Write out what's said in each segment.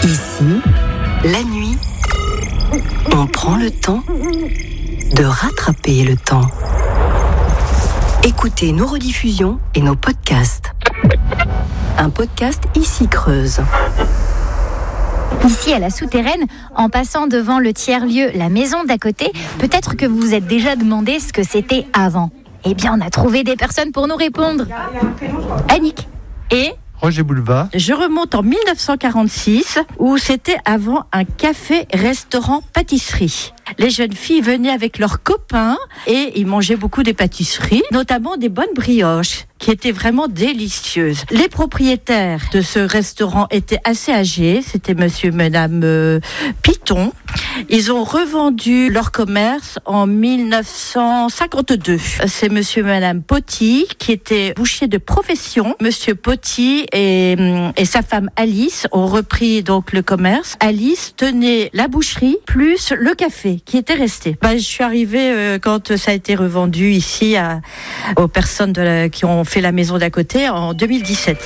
Ici, la nuit, on prend le temps de rattraper le temps. Écoutez nos rediffusions et nos podcasts. Un podcast Ici Creuse. Ici à la Souterraine, en passant devant le tiers-lieu, la maison d'à côté, peut-être que vous vous êtes déjà demandé ce que c'était avant. Eh bien, on a trouvé des personnes pour nous répondre. Annick et Roger Boulevard. Je remonte en 1946, où c'était avant un café-restaurant-pâtisserie. Les jeunes filles venaient avec leurs copains et ils mangeaient beaucoup des pâtisseries, notamment des bonnes brioches, qui étaient vraiment délicieuses. Les propriétaires de ce restaurant étaient assez âgés, c'était monsieur et madame Piton. Ils ont revendu leur commerce en 1952. C'est monsieur et madame Poty qui étaient bouchers de profession. Monsieur Poty et sa femme Alice ont repris donc le commerce. Alice tenait la boucherie plus le café qui était resté. Je suis arrivée quand ça a été revendu ici aux personnes qui ont fait la maison d'à côté en 2017.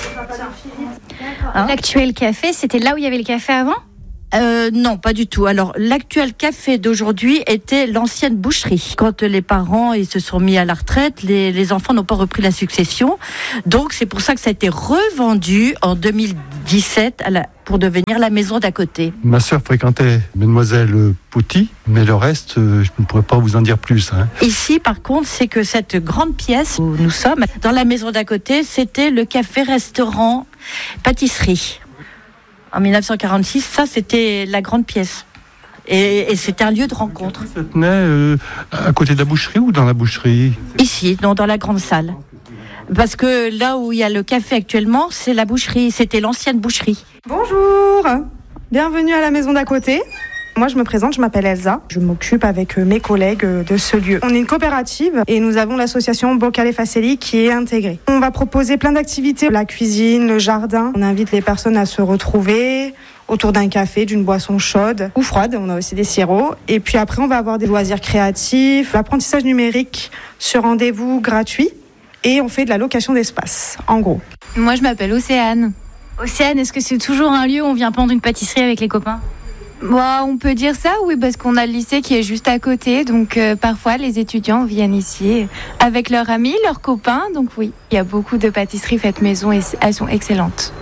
L'actuel café, c'était là où il y avait le café avant ? Non, pas du tout. Alors, l'actuel café d'aujourd'hui était l'ancienne boucherie. Quand les parents ils se sont mis à la retraite, les enfants n'ont pas repris la succession. Donc, c'est pour ça que ça a été revendu en 2017 pour devenir la maison d'à côté. Ma sœur fréquentait Mademoiselle Poty, mais le reste, je ne pourrais pas vous en dire plus. Ici, par contre, c'est que cette grande pièce où nous sommes, dans la maison d'à côté, c'était le café-restaurant pâtisserie. En 1946, ça, c'était la grande pièce. Et c'était un lieu de rencontre. Ça tenait à côté de la boucherie ou dans la boucherie ? Ici, dans la grande salle. Parce que là où il y a le café actuellement, c'est la boucherie. C'était l'ancienne boucherie. Bonjour, bienvenue à la maison d'à côté. Moi, je me présente, je m'appelle Elsa. Je m'occupe avec mes collègues de ce lieu. On est une coopérative et nous avons l'association Boccale Facelli qui est intégrée. On va proposer plein d'activités, la cuisine, le jardin. On invite les personnes à se retrouver autour d'un café, d'une boisson chaude ou froide. On a aussi des sirops. Et puis après, on va avoir des loisirs créatifs, l'apprentissage numérique sur rendez-vous gratuit et on fait de la location d'espace, en gros. Moi, je m'appelle Océane. Océane, est-ce que c'est toujours un lieu où on vient prendre une pâtisserie avec les copains ? On peut dire ça, oui, parce qu'on a le lycée qui est juste à côté. Donc, parfois, les étudiants viennent ici avec leurs amis, leurs copains. Donc, oui, il y a beaucoup de pâtisseries faites maison et elles sont excellentes.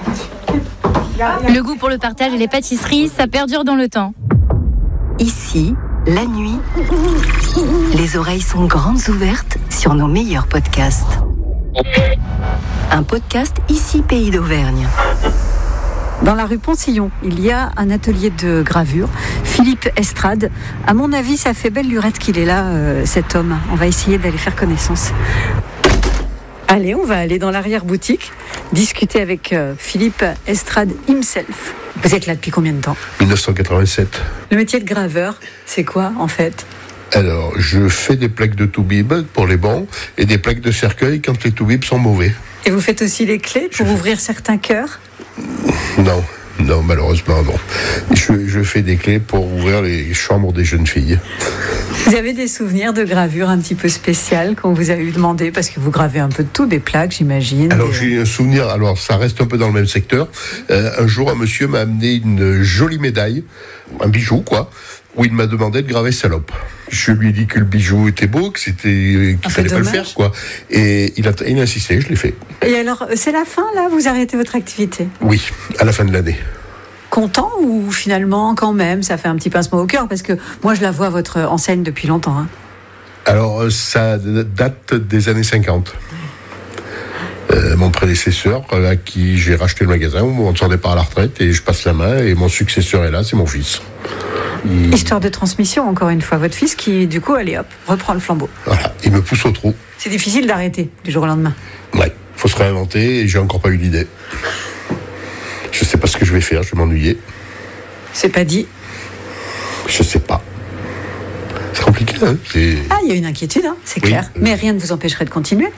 Le goût pour le partage et les pâtisseries, ça perdure dans le temps. Ici, la nuit, les oreilles sont grandes ouvertes sur nos meilleurs podcasts. Un podcast Ici Pays d'Auvergne. Dans la rue Poncillon, il y a un atelier de gravure. Philippe Estrade. À mon avis, ça fait belle lurette qu'il est là, cet homme. On va essayer d'aller faire connaissance. Allez, on va aller dans l'arrière-boutique, discuter avec Philippe Estrade himself. Vous êtes là depuis combien de temps ? 1987. Le métier de graveur, c'est quoi en fait ? Alors, je fais des plaques de toubib pour les bancs et des plaques de cercueil quand les toubibs sont mauvais. Et vous faites aussi les clés pour ouvrir certains cœurs ? Non, malheureusement, non. Je fais des clés pour ouvrir les chambres des jeunes filles. Vous avez des souvenirs de gravure un petit peu spéciales qu'on vous a eu demandé, parce que vous gravez un peu de tout, des plaques, j'imagine. Alors, j'ai un souvenir, ça reste un peu dans le même secteur. Un jour, un monsieur m'a amené une jolie médaille, un bijou, quoi, où il m'a demandé de graver salope. Je lui ai dit que le bijou était beau, qu'il fallait pas le faire, quoi. Et il a insisté, je l'ai fait. Et alors, c'est la fin, là ? Vous arrêtez votre activité ? Oui, à la fin de l'année. Content ou finalement, quand même, ça fait un petit pincement au cœur ? Parce que moi, je la vois, votre enseigne, depuis longtemps. Alors, ça date des années 50. Mon prédécesseur, à qui j'ai racheté le magasin, au moment de son départ à la retraite, et je passe la main, et mon successeur est là, c'est mon fils. Histoire de transmission, encore une fois. Votre fils qui, du coup, allez hop, reprend le flambeau. Voilà, il me pousse au trou. C'est difficile d'arrêter du jour au lendemain. Ouais, faut se réinventer et j'ai encore pas eu l'idée. Je sais pas ce que je vais faire, je vais m'ennuyer. C'est pas dit. Je sais pas. C'est compliqué, hein. Il y a une inquiétude, c'est clair. Mais rien ne vous empêcherait de continuer.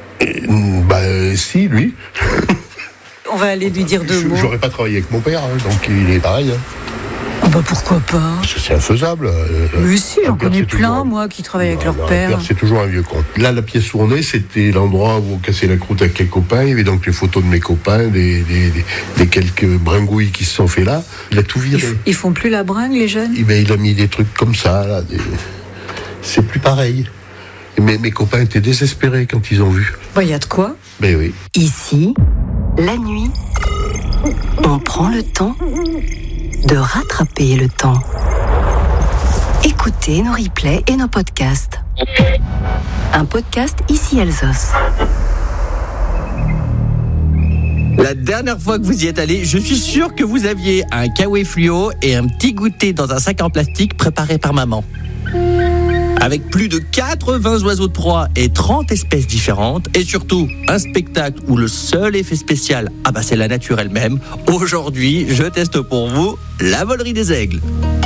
Si, lui. On va aller lui dire deux mots. J'aurais pas travaillé avec mon père, donc il est pareil. bah pourquoi pas. C'est infaisable. Mais si, j'en connais plein, moi, qui travaillent avec leur père. C'est toujours un vieux con. Là, la pièce où on est, c'était l'endroit où on cassait la croûte avec les copains. Il y avait donc les photos de mes copains, des quelques bringouilles qui se sont fait là. Il a tout viré. Ils font plus la bringue, les jeunes? Il a mis des trucs comme ça, là. C'est plus pareil. Mais mes copains étaient désespérés quand ils ont vu. Bah, y a de quoi. Ben oui. Ici, la nuit, on prend le temps de rattraper le temps. Écoutez nos replays et nos podcasts. Un podcast Ici Alsos. La dernière fois que vous y êtes allé, je suis sûr que vous aviez un kawaii fluo et un petit goûter dans un sac en plastique préparé par maman. Avec plus de 80 oiseaux de proie et 30 espèces différentes, et surtout un spectacle où le seul effet spécial, c'est la nature elle-même. Aujourd'hui, je teste pour vous la volerie des aigles.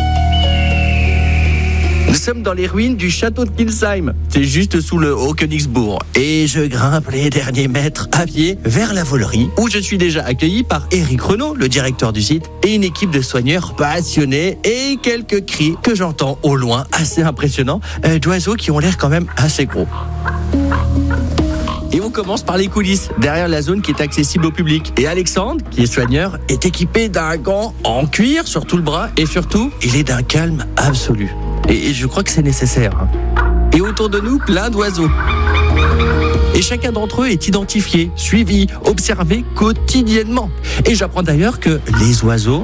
Nous sommes dans les ruines du château de Kilsheim, c'est juste sous le Haut-Königsbourg, et je grimpe les derniers mètres à pied vers la volerie, où je suis déjà accueilli par Éric Renaud, le directeur du site, et une équipe de soigneurs passionnés, et quelques cris que j'entends au loin, assez impressionnants, d'oiseaux qui ont l'air quand même assez gros. Et on commence par les coulisses, derrière la zone qui est accessible au public. Et Alexandre, qui est soigneur, est équipé d'un gant en cuir sur tout le bras, et surtout, il est d'un calme absolu. Et je crois que c'est nécessaire. Et autour de nous, plein d'oiseaux. Et chacun d'entre eux est identifié, suivi, observé quotidiennement. Et j'apprends d'ailleurs que les oiseaux